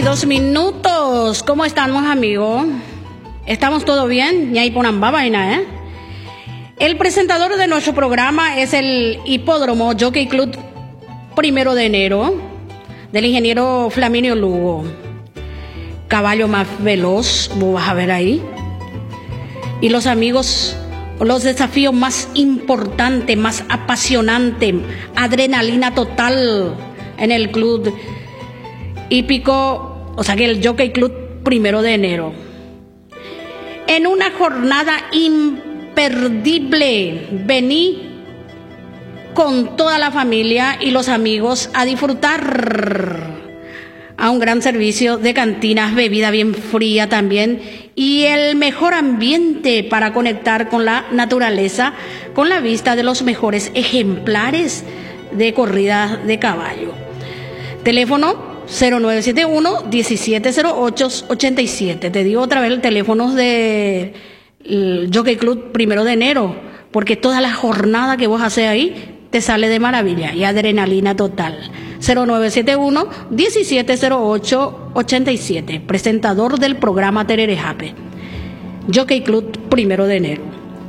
22 minutos. ¿Cómo estamos, amigos? ¿Estamos todo bien? Ya hay ponamba vaina, ¿eh? El presentador de nuestro programa es el Hipódromo Jockey Club 1 de enero del ingeniero Flaminio Lugo. Caballo más veloz, vos vas a ver ahí. Y los amigos, los desafíos más importantes, más apasionantes, adrenalina total en el club hípico, o sea que el Jockey Club 1 de enero. En una jornada imperdible, vení con toda la familia y los amigos a disfrutar a un gran servicio de cantinas, bebida bien fría también y el mejor ambiente para conectar con la naturaleza, con la vista de los mejores ejemplares de corrida de caballo. Teléfono 0971-1708-87. Te digo otra vez el teléfono de Jockey Club 1 de enero, porque toda la jornada que vos haces ahí te sale de maravilla y adrenalina total. 0971-1708-87. Presentador del programa Terere Jape. Jockey Club 1 de enero.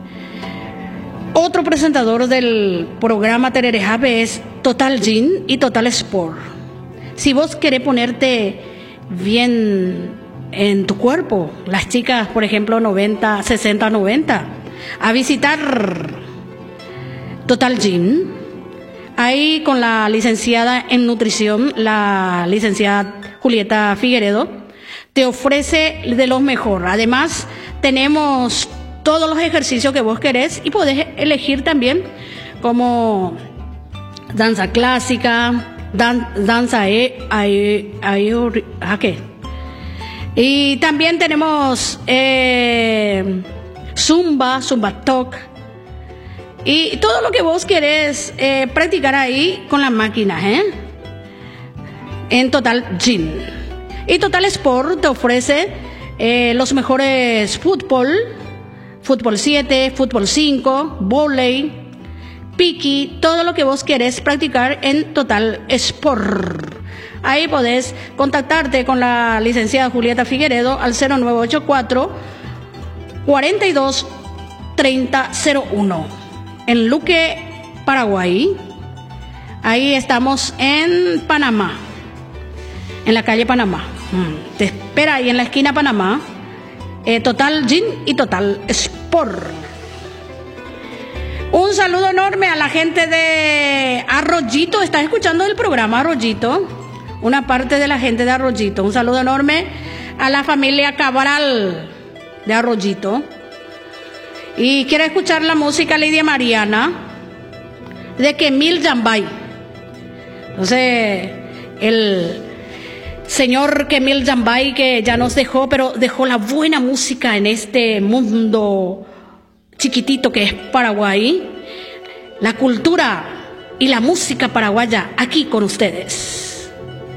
Otro presentador del programa Terere Jape es Total Gym y Total Sport. Si vos querés ponerte bien en tu cuerpo, las chicas, por ejemplo, 90, 60, 90, a visitar Total Gym, ahí con la licenciada en nutrición, la licenciada Julieta Figueredo, te ofrece de lo mejor. Además, tenemos todos los ejercicios que vos querés y podés elegir también como danza clásica, danza ¿qué? Y también tenemos zumba talk y todo lo que vos querés practicar ahí con las máquinas, en Total Gym. Y Total Sport te ofrece los mejores fútbol 7, fútbol 5, vóley, piqui, todo lo que vos querés practicar en Total Sport. Ahí podés contactarte con la licenciada Julieta Figueredo al 0984 42 3001 en Luque, Paraguay. Ahí estamos en Panamá, en la calle Panamá. Te espera ahí en la esquina Panamá. Total Gym y Total Sport. Un saludo enorme a la gente de Arroyito. ¿Estás escuchando el programa Arroyito? Una parte de la gente de Arroyito. Un saludo enorme a la familia Cabral de Arroyito. Y quiero escuchar la música Lidia Mariana de Kemil Yambay. Entonces, el señor Kemil Yambay, que ya nos dejó, pero dejó la buena música en este mundo chiquitito que es Paraguay, la cultura y la música paraguaya aquí con ustedes.